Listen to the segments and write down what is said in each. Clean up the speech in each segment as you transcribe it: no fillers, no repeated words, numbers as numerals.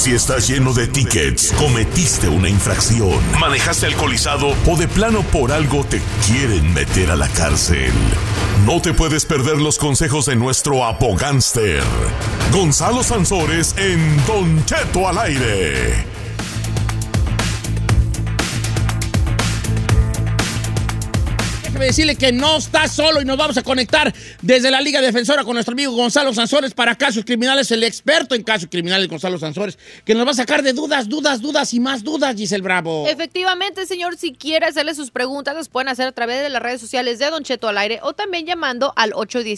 Si estás lleno de tickets, cometiste una infracción, manejaste alcoholizado o de plano por algo te quieren meter a la cárcel. No te puedes perder los consejos de nuestro abogánster, Gonzalo Sansores, en Don Cheto al aire. Decirle que no está solo y nos vamos a conectar desde la Liga Defensora con nuestro amigo Gonzalo Sansores para casos criminales, el experto en casos criminales Gonzalo Sansores, que nos va a sacar de dudas y más dudas, Giselle Bravo. Efectivamente, señor, si quiere hacerle sus preguntas, las pueden hacer a través de las redes sociales de Don Cheto al aire o también llamando al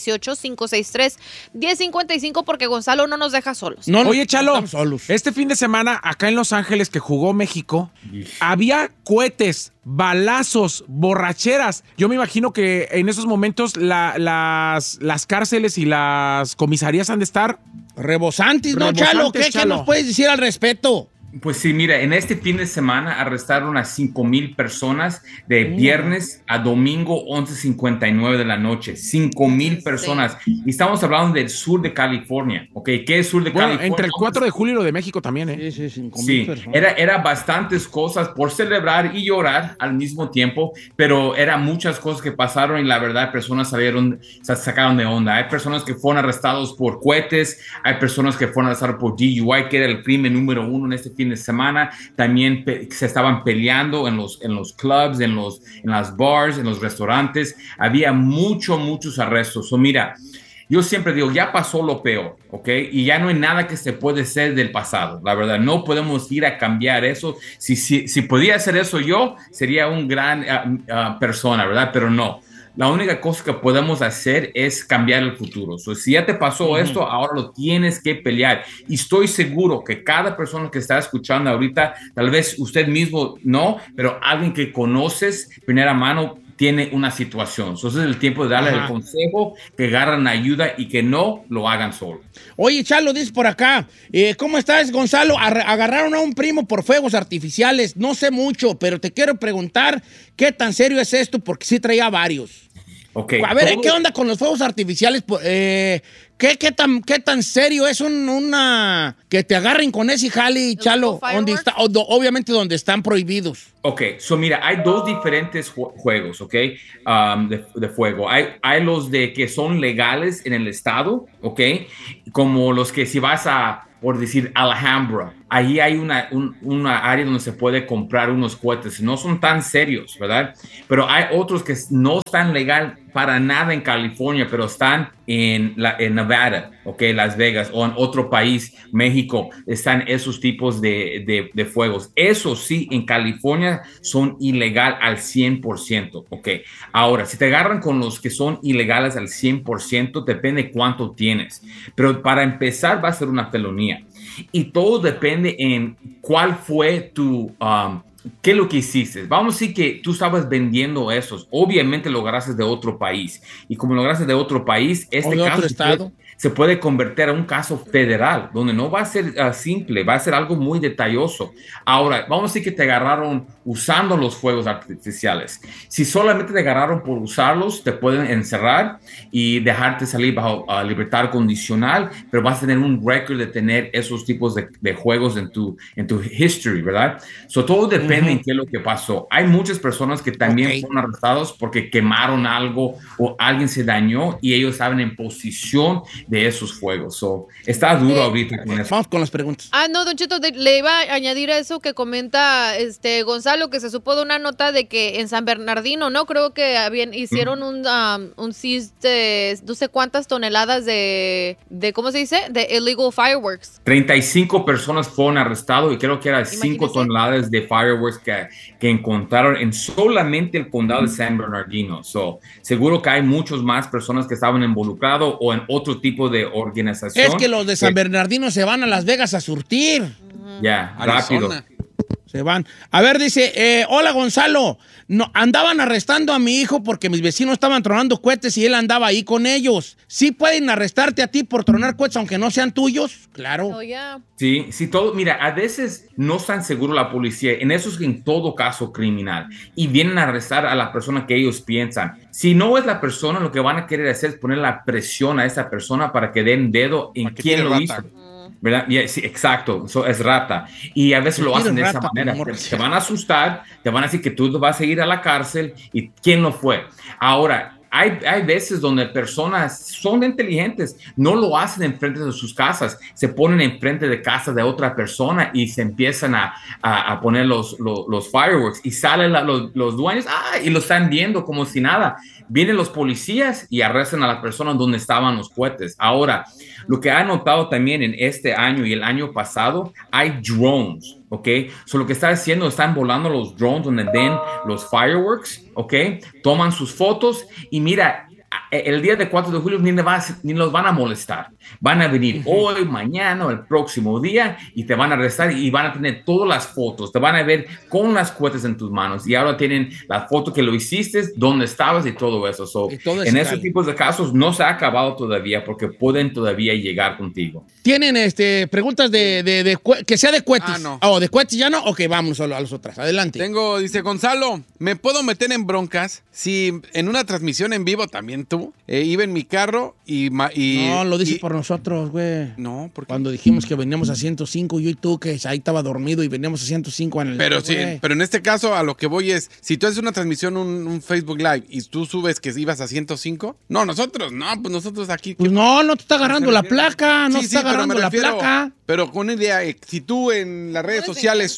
818-563-1055 porque Gonzalo no nos deja solos. Oye, Chalo, este fin de semana acá en Los Ángeles que jugó México, había cohetes, balazos, borracheras. Yo me imagino que en esos momentos las cárceles y las comisarías han de estar rebosantes, ¿no, Chalo? ¿Qué nos puedes decir al respecto? Pues sí, mira, en este fin de semana arrestaron a 5,000 personas de viernes a domingo 11:59 de la noche. 5,000 personas. Y estamos hablando del sur de California, ¿ok? ¿Qué es sur de California? Entre el 4 de julio y lo de México también, ¿eh? Sí, 5,000 personas. Era bastantes cosas por celebrar y llorar al mismo tiempo, pero eran muchas cosas que pasaron y la verdad personas se sacaron de onda. Hay personas que fueron arrestados por cohetes, hay personas que fueron arrestados por DUI, que era el crimen número 1 en este fin de semana. También se estaban peleando en los clubs, en las bars, en los restaurantes. Había muchos arrestos. Mira, yo siempre digo, ya pasó lo peor, ¿ok? Y ya no hay nada que se puede hacer del pasado. La verdad, no podemos ir a cambiar eso. Si podía hacer eso yo, sería un gran persona, ¿verdad? Pero no. La única cosa que podemos hacer es cambiar el futuro. Si ya te pasó esto, ahora lo tienes que pelear. Y estoy seguro que cada persona que está escuchando ahorita, tal vez usted mismo no, pero alguien que conoces primera mano tiene una situación. Entonces es el tiempo de darle el consejo, que agarren ayuda y que no lo hagan solo. Oye, Chalo, dice por acá, ¿cómo estás, Gonzalo? Agarraron a un primo por fuegos artificiales. No sé mucho, pero te quiero preguntar qué tan serio es esto, porque sí traía varios. Okay. A ver, ¿qué onda con los fuegos artificiales? ¿Qué tan serio es una que te agarren con ese jale, Chalo? Obviamente donde están prohibidos. Ok, mira, hay dos diferentes juegos, ok, de fuego. Hay los de que son legales en el estado, ok, como los que si vas por decir, Alhambra, ahí hay una área donde se puede comprar unos cohetes. No son tan serios, ¿verdad? Pero hay otros que no están legal para nada en California, pero están en Nevada, ¿ok? Las Vegas, o en otro país, México, están esos tipos de fuegos. Eso sí, en California son ilegal al 100%, ¿ok? Ahora, si te agarran con los que son ilegales al 100%, depende cuánto tienes. Pero para empezar va a ser una felonía. Y todo depende en cuál fue ¿qué es lo que hiciste? Vamos a decir que tú estabas vendiendo esos. Obviamente lo agarraste de otro país. Y como lo agarraste de otro país, este caso se puede convertir en un caso federal, donde no va a ser simple, va a ser algo muy detalloso. Ahora, vamos a decir que te agarraron usando los fuegos artificiales. Si solamente te agarraron por usarlos, te pueden encerrar y dejarte salir bajo libertad condicional, pero vas a tener un récord de tener esos tipos de juegos en tu history, ¿verdad? Todo depende en qué es lo que pasó. Hay muchas personas que también fueron arrestados porque quemaron algo o alguien se dañó y ellos estaban en posición de esos fuegos. Está duro ahorita con eso. Vamos con las preguntas. No, Don Cheto, le iba a añadir a eso que comenta Gonzalo, que se supo de una nota de que en San Bernardino, ¿no? Creo que hicieron un seize de no sé cuántas toneladas de ¿cómo se dice? De illegal fireworks. 35 personas fueron arrestados y creo que eran 5 toneladas de fireworks que encontraron en solamente el condado de San Bernardino. Seguro que hay muchos más personas que estaban involucrados o en otro tipo de organización. Es que los de San Bernardino se van a Las Vegas a surtir. Ya, rápido. Se van. A ver, dice, hola Gonzalo, no, andaban arrestando a mi hijo porque mis vecinos estaban tronando cohetes y él andaba ahí con ellos. ¿Sí pueden arrestarte a ti por tronar cohetes aunque no sean tuyos? Claro. Oh, yeah. Sí, todo, mira, a veces no están seguros la policía, en eso es en todo caso criminal, y vienen a arrestar a la persona que ellos piensan. Si no es la persona, lo que van a querer hacer es poner la presión a esa persona para que den dedo en quién lo hizo. ¿verdad? Sí, exacto, eso es rata. Y a veces lo hacen de esa manera. Te van a asustar, te van a decir que tú vas a ir a la cárcel y quién lo fue. Ahora, hay veces donde personas son inteligentes, no lo hacen enfrente de sus casas, se ponen enfrente de casa de otra persona y se empiezan a poner los fireworks y salen los dueños y lo están viendo como si nada. Vienen los policías y arrestan a la persona donde estaban los cohetes. Ahora, lo que he notado también en este año y el año pasado, hay drones, ¿ok? So, lo que están haciendo, están volando los drones donde ven los fireworks, ¿ok? Toman sus fotos y mira, el día de 4 de julio ni los van a molestar. Van a venir hoy, mañana o el próximo día y te van a arrestar y van a tener todas las fotos. Te van a ver con las cohetes en tus manos y ahora tienen la foto que lo hiciste, dónde estabas y todo eso. So, en esos tipos de casos no se ha acabado todavía porque pueden todavía llegar contigo. ¿Tienen preguntas de que sea de cohetes? No. Oh, ¿de cohetes ya no? Ok, vamos a las otras. Adelante. Dice Gonzalo, ¿me puedo meter en broncas si en una transmisión en vivo también tú iba en mi carro y no, lo dices por nosotros, güey. No, porque cuando dijimos que veníamos a 105, yo y tú, que ahí estaba dormido y veníamos a 105 en el... Pero sí, pero en este caso a lo que voy es, si tú haces una transmisión, un Facebook Live y tú subes que ibas a 105, no, nosotros aquí... Pues no te está agarrando la placa, no te está agarrando la placa. Pero con una idea, si tú en las redes sociales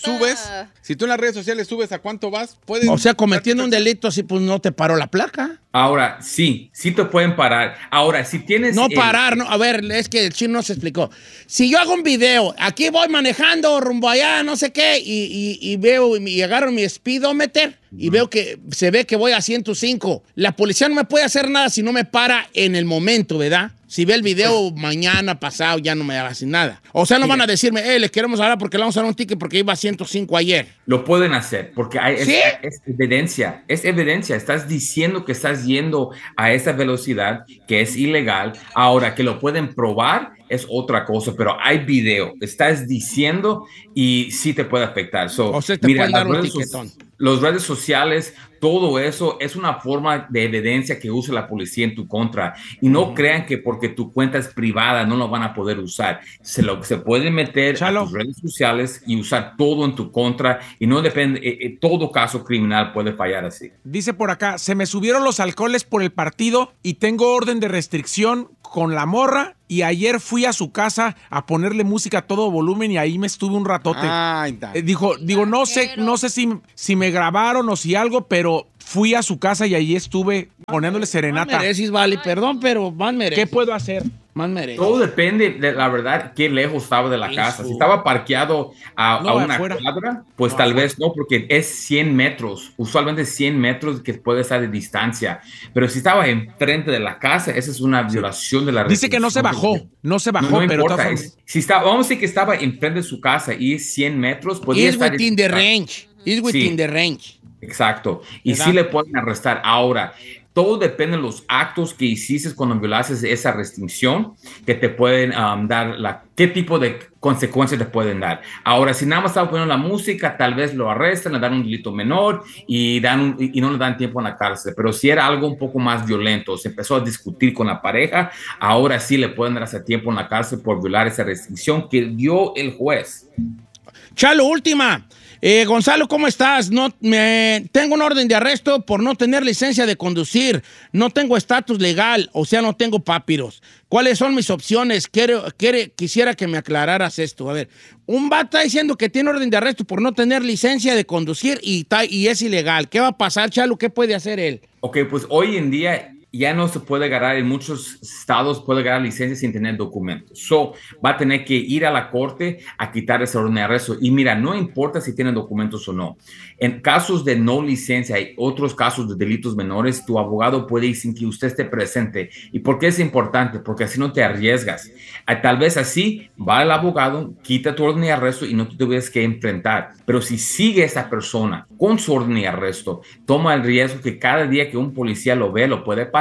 subes a cuánto vas, puedes... O sea, cometiendo un delito así, pues no te paró la placa. Ahora, sí te pueden parar. Ahora, si tienes... No parar, no. A ver, es que el chino no se explicó. Si yo hago un video, aquí voy manejando rumbo allá, no sé qué, y veo y agarro mi speedometer y veo que se ve que voy a 105. La policía no me puede hacer nada si no me para en el momento, ¿verdad? Si ve el video mañana, pasado, ya no me hacen nada. O sea, no van a decirme, les queremos hablar porque le vamos a dar un ticket porque iba a 105 ayer. Lo pueden hacer porque ¿Sí? es evidencia. Es evidencia. Estás diciendo que estás yendo a esa velocidad que es ilegal. Ahora, que lo pueden probar es otra cosa, pero hay video. Estás diciendo y sí te puede afectar. O sea, te pueden dar un tiquetón. Las redes sociales, todo eso es una forma de evidencia que usa la policía en tu contra. Y no crean que porque tu cuenta es privada no lo van a poder usar. Se pueden meter a tus redes sociales y usar todo en tu contra. Y no depende, todo caso criminal puede fallar así. Dice por acá, se me subieron los alcoholes por el partido y tengo orden de restricción con la morra. Y ayer fui a su casa a ponerle música a todo volumen y ahí me estuve un ratote. Digo, no sé si me grabaron o si algo, pero fui a su casa y ahí estuve poniéndole serenata. Más mereces, vale, perdón, pero más mereces. ¿Qué puedo hacer? Más mereces. Todo depende de la verdad qué lejos estaba de la casa. Si estaba parqueado a una cuadra, pues tal vez no, porque es 100 metros. Usualmente 100 metros que puede estar de distancia. Pero si estaba enfrente de la casa, esa es una violación de la restricción. Dice que no se bajó, no pero importa. Vamos a decir que estaba enfrente de su casa y es 100 metros. Podría estar within the range. It's within the range. Exacto. Y sí le pueden arrestar. Ahora, todo depende de los actos que hiciste cuando violaste esa restricción que te pueden dar, qué tipo de consecuencias te pueden dar. Ahora, si nada más estaba poniendo la música, tal vez lo arrestan, le dan un delito menor y no le dan tiempo en la cárcel. Pero si era algo un poco más violento, se empezó a discutir con la pareja, ahora sí le pueden dar ese tiempo en la cárcel por violar esa restricción que dio el juez. Chalo, última. Gonzalo, ¿cómo estás? Tengo un orden de arresto por no tener licencia de conducir. No tengo estatus legal, o sea, no tengo papiros. ¿Cuáles son mis opciones? Quisiera que me aclararas esto. A ver, un vato está diciendo que tiene orden de arresto por no tener licencia de conducir y es ilegal. ¿Qué va a pasar, Chalo? ¿Qué puede hacer él? Ok, pues hoy en día ya no se puede agarrar, en muchos estados puede agarrar licencia sin tener documentos. Va a tener que ir a la corte a quitar ese orden de arresto. Y mira, no importa si tienen documentos o no. En casos de no licencia y otros casos de delitos menores, tu abogado puede ir sin que usted esté presente. ¿Y por qué es importante? Porque así no te arriesgas. Tal vez así va el abogado, quita tu orden de arresto y no te tuvieras que enfrentar. Pero si sigue esa persona con su orden de arresto, toma el riesgo que cada día que un policía lo ve, lo puede parar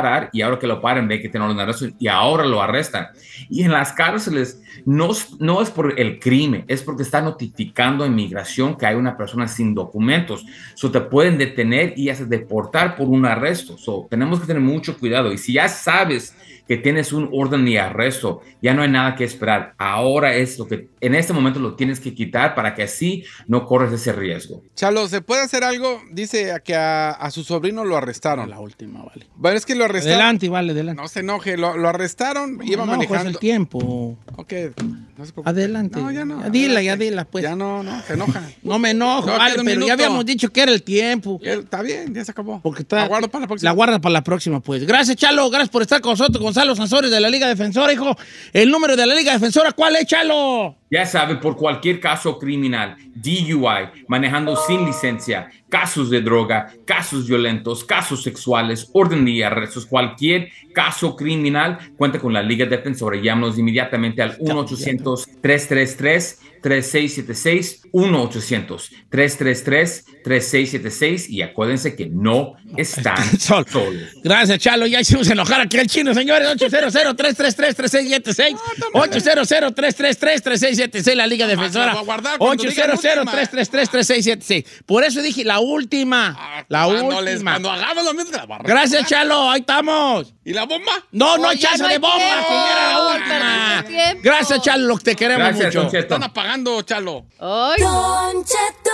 parar, y ahora que lo paran, ve que tienen un arresto y ahora lo arrestan. Y en las cárceles no es por el crimen, es porque está notificando a inmigración que hay una persona sin documentos. Te pueden detener y hasta deportar por un arresto. Tenemos que tener mucho cuidado. Y si ya sabes que tienes un orden de arresto, ya no hay nada que esperar. Ahora es lo que en este momento lo tienes que quitar para que así no corres ese riesgo. Chalo, ¿se puede hacer algo? Dice que a su sobrino lo arrestaron. La última, vale. Bueno, es que lo arrestaron. Adelante, vale, adelante. No se enoje, lo arrestaron, iba manejando. Pues el tiempo. Ok, no se preocupe. Adelante. No, ya no. Ya dila, pues. Ya no, se enoja. No me enojo, No, vale, queda un pero minuto. ya habíamos dicho que era el tiempo. Está bien, ya se acabó. Porque La guardo para la próxima. La guarda para la próxima, pues. Gracias, Chalo. Gracias por estar con nosotros, Gonzalo Sansores de la Liga Defensora, hijo. El número de la Liga Defensora, ¿cuál es, Chalo? Ya sabe, por cualquier caso criminal, DUI, manejando sin licencia, casos de droga, casos violentos, casos sexuales, orden de arrestos, cualquier caso criminal, cuenta con la Liga Defensora. Llámanos inmediatamente al 1-800-333-3676, 1-800-333-3676 y acuérdense que no están solos. Gracias, Chalo. Ya hicimos enojar aquí al chino, señores. 800-333-3676, 800-333-3676, la Liga Defensora. 800-333-3676. Por eso dije la última. Cuando hagamos lo mismo, la barra. Gracias, Chalo. Ahí estamos. ¿Y la bomba? No, Oye, chance no hay de bomba, tiempo. señora, la Perdiste última. tiempo. Gracias, Chalo, te queremos Gracias, mucho. Don Cheto. Están apagando, Chalo. Ay. Don Cheto.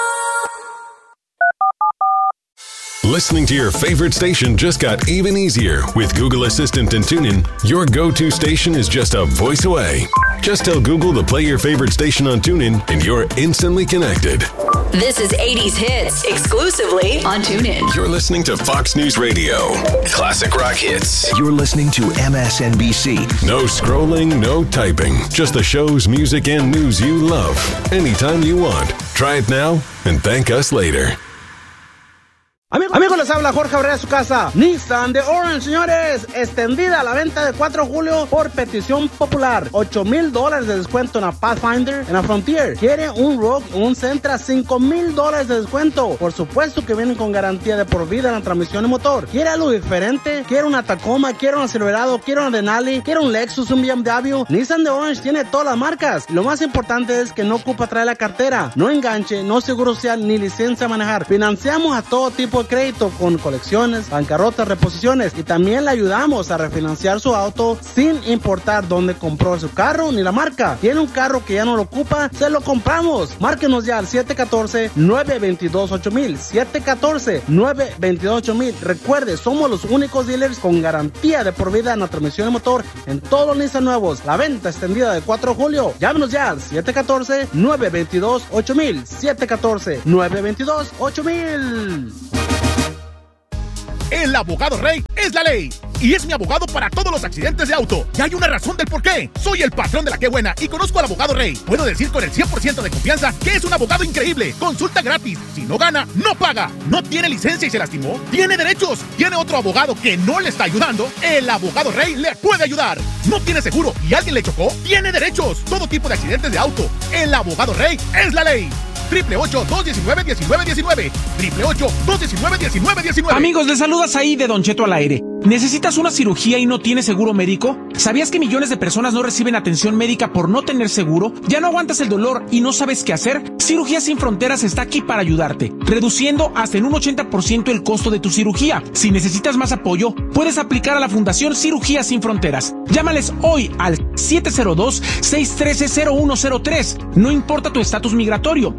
Listening to your favorite station just got even easier. With Google Assistant and TuneIn, your go-to station is just a voice away. Just tell Google to play your favorite station on TuneIn and you're instantly connected. This is 80s Hits, exclusively on TuneIn. You're listening to Fox News Radio. Classic rock hits. You're listening to MSNBC. No scrolling, no typing. Just the shows, music, and news you love. Anytime you want. Try it now and thank us later. Amigos, les habla Jorge Abreu de su casa. Nissan de Orange, señores. Extendida a la venta de 4 de julio por petición popular. $8,000 de descuento en la Pathfinder, en la Frontier. ¿Quiere un Rogue o un Sentra? $5,000 de descuento. Por supuesto que vienen con garantía de por vida en la transmisión y motor. ¿Quiere algo diferente? ¿Quiere una Tacoma? ¿Quiere una Silverado? ¿Quiere una Denali? ¿Quiere un Lexus? ¿Un BMW? Nissan de Orange tiene todas las marcas. Lo más importante es que no ocupa traer la cartera. No enganche, no seguro social ni licencia a manejar. Financiamos a todo tipo de crédito con colecciones, bancarrotas, reposiciones y también le ayudamos a refinanciar su auto sin importar dónde compró su carro ni la marca. ¿Tiene un carro que ya no lo ocupa? Se lo compramos. Márquenos ya al 714-922-8000, 714-922-8000. Recuerde, somos los únicos dealers con garantía de por vida en la transmisión y motor en todos los Nissan nuevos. La venta extendida de 4 de julio. Llámenos ya al 714-922-8000, 714-922-8000. El abogado Rey es la ley y es mi abogado para todos los accidentes de auto. Y hay una razón del por qué. Soy el patrón de la Qué Buena y conozco al abogado Rey. Puedo decir con el 100% de confianza que es un abogado increíble. Consulta gratis. Si no gana, no paga. No tiene licencia y se lastimó. Tiene derechos. Tiene otro abogado que no le está ayudando. El abogado Rey le puede ayudar. No tiene seguro y alguien le chocó. Tiene derechos. Todo tipo de accidentes de auto. El abogado Rey es la ley. 888-219-1919. 888-219-1919. Amigos, les saluda Said de Don Cheto al aire. ¿Necesitas una cirugía y no tienes seguro médico? ¿Sabías que millones de personas no reciben atención médica por no tener seguro? ¿Ya no aguantas el dolor y no sabes qué hacer? Cirugías Sin Fronteras está aquí para ayudarte, reduciendo hasta en un 80% el costo de tu cirugía. Si necesitas más apoyo, puedes aplicar a la Fundación Cirugías Sin Fronteras. Llámales hoy al 702-613-0103. No importa tu estatus migratorio.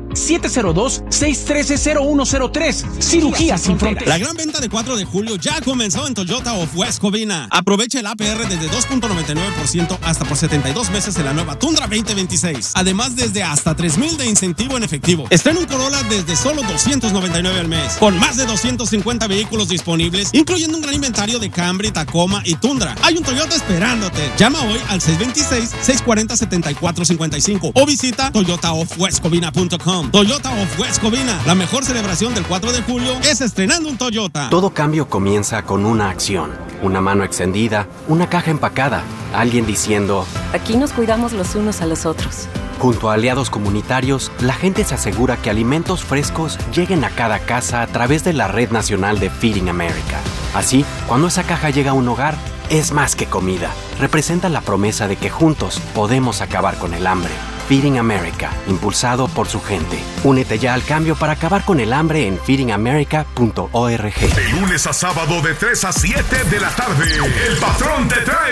702-613-0103. Cirugías Sin Fronteras. La gran venta de 4 de julio ya comenzó en Toyota of West Covina. Aprovecha el APR desde 2.99% hasta por 72 meses en la nueva Tundra 2026. Además, desde hasta $3,000 de incentivo en efectivo. Está en un Corolla desde solo $299 al mes. Con más de 250 vehículos disponibles, incluyendo un gran inventario de Camry, Tacoma y Tundra. Hay un Toyota esperándote. Llama hoy al 626-640-7455 o visita toyotaofwestcovina.com. Toyota of West Covina. La mejor celebración del 4 de julio es estrenando un Toyota. Todo cambio comienza con una acción. Una mano extendida, una caja empacada, alguien diciendo: aquí nos cuidamos los unos a los otros. Junto a aliados comunitarios, la gente se asegura que alimentos frescos lleguen a cada casa a través de la Red Nacional de Feeding America, Así, cuando esa caja llega a un hogar, es más que comida. Representa la promesa de que juntos podemos acabar con el hambre. Feeding America, impulsado por su gente. Únete ya al cambio para acabar con el hambre en feedingamerica.org. De lunes a sábado de 3 a 7 de la tarde, el patrón te trae